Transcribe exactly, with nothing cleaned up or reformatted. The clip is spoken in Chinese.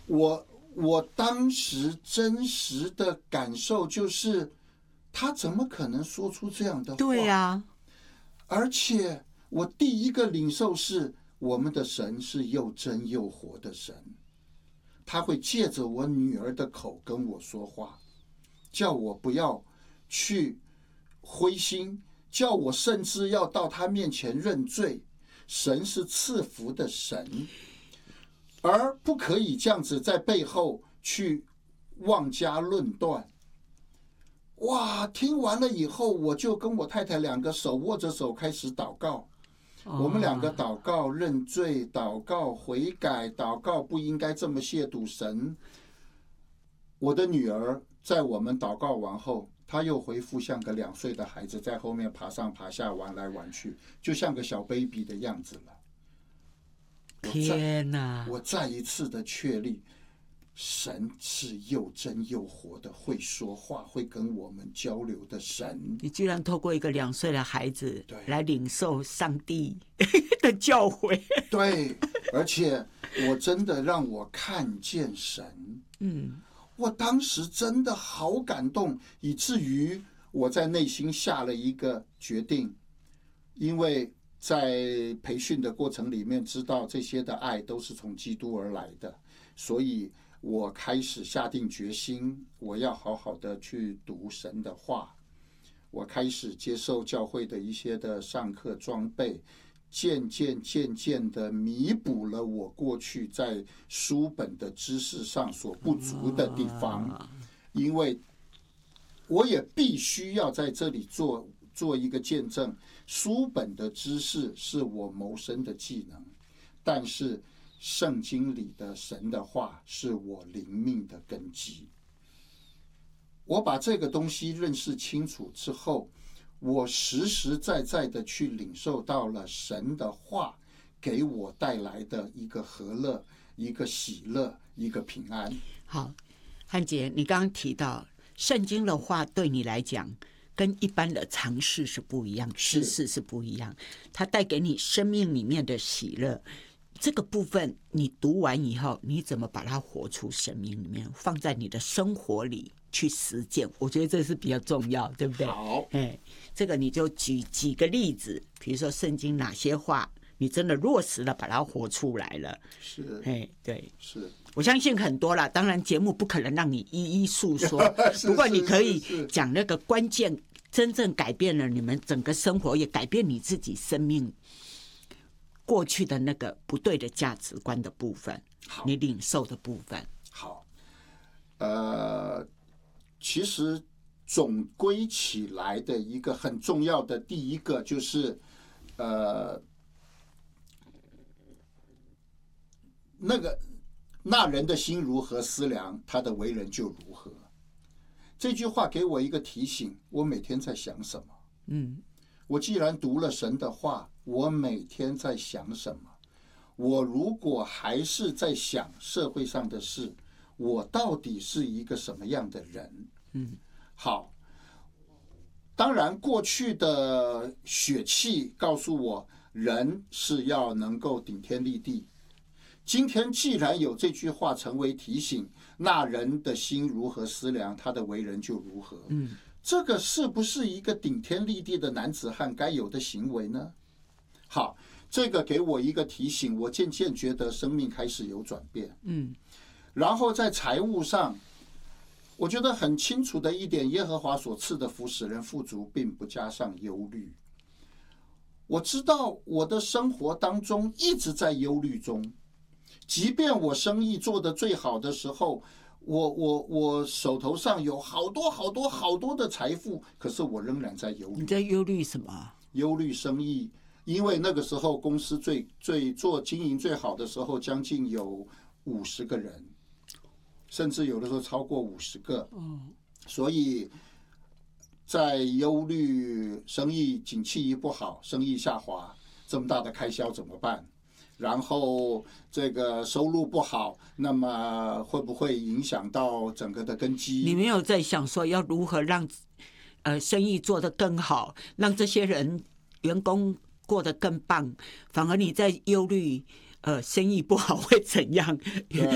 我我当时真实的感受就是，他怎么可能说出这样的话？ 对呀、啊， 而且我第一个领受是，我们的神是又真又活的神，他会借着我女儿的口跟我说话，叫我不要去灰心，叫我甚至要到他面前认罪。神是赐福的神，而不可以这样子在背后去妄加论断。哇，听完了以后，我就跟我太太两个手握着手开始祷告。我们两个祷告认罪，祷告悔改，祷告不应该这么亵渎神。我的女儿在我们祷告完后，她又恢复像个两岁的孩子，在后面爬上爬下玩来玩去，就像个小 baby 的样子了。 天哪！ 我再一次的确立，神是又真又活的，会说话，会跟我们交流的神。 你居然透过一个两岁的孩子来领受上帝的教诲。 对，而且我真的让我看见神。 嗯， 我当时真的好感动，以至于我在内心下了一个决定，因为在培训的过程里面知道这些的爱都是从基督而来的，所以我开始下定决心，我要好好的去读神的话。我开始接受教会的一些的上课装备，渐渐渐渐的弥补了我过去在书本的知识上所不足的地方，因为我也必须要在这里做做一个见证，书本的知识是我谋生的技能，但是圣经里的神的话是我灵命的根基。我把这个东西认识清楚之后，我实实在在的去领受到了神的话给我带来的一个和乐，一个喜乐，一个平安。 好，汉杰，你刚刚提到圣经的话对你来讲跟一般的常识是不一样，知识是不一样，它带给你生命里面的喜乐。这个部分你读完以后，你怎么把它活出生命里面，放在你的生活里去实践？我觉得这是比较重要，对不对？ 好， 哎，这个你就举几个例子，比如说圣经哪些话你真的落实了，把它活出来了。 是， 哎，对， 是。 我相信很多啦，当然节目不可能让你一一诉说，不过你可以讲那个关键，真正改变了你们整个生活，也改变你自己生命过去的那个不对的价值观的部分，你领受的部分。 好，呃，其实总归起来的一个很重要的第一个就是，呃，那个那人的心如何思量，他的为人就如何。这句话给我一个提醒，我每天在想什么？ 嗯， 我既然读了神的话，我每天在想什么？我如果还是在想社会上的事，我到底是一个什么样的人？ 嗯， 好。当然，过去的血气告诉我，人是要能够顶天立地。今天既然有这句话成为提醒，那人的心如何思量，他的为人就如何。 嗯， 这个是不是一个顶天立地的男子汉该有的行为呢？好，这个给我一个提醒，我渐渐觉得生命开始有转变。 嗯， 然后在财务上，我觉得很清楚的一点，耶和华所赐的福使人富足，并不加上忧虑。我知道我的生活当中一直在忧虑中，即便我生意做得最好的时候，我我我手头上有好多好多好多的财富，可是我仍然在忧虑。 你在忧虑什么？ 忧虑生意，因为那个时候公司最最做经营最好的时候，将近有五十个人，甚至有的时候超过五十个。 哦， 所以在忧虑生意景气一不好，生意下滑，这么大的开销怎么办？然后这个收入不好，那么会不会影响到整个的根基？ 你没有在想说要如何让呃生意做得更好，让这些人员工过得更棒，反而你在忧虑呃生意不好会怎样？